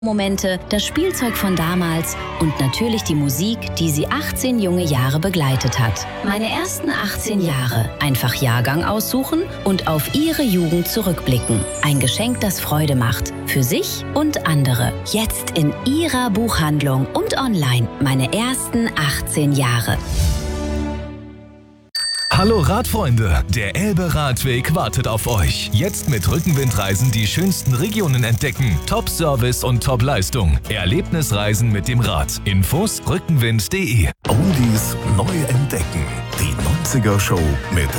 Momente, das Spielzeug von damals und natürlich die Musik, die sie 18 junge Jahre begleitet hat. Meine ersten 18 Jahre. Einfach Jahrgang aussuchen und auf ihre Jugend zurückblicken. Ein Geschenk, das Freude macht. Für sich und andere. Jetzt in ihrer Buchhandlung und online. Meine ersten 18 Jahre. Hallo Radfreunde, der Elbe-Radweg wartet auf euch. Jetzt mit Rückenwindreisen die schönsten Regionen entdecken. Top-Service und Top-Leistung. Erlebnisreisen mit dem Rad. Infos rückenwind.de. Oldies neu entdecken. Die 90er Show mit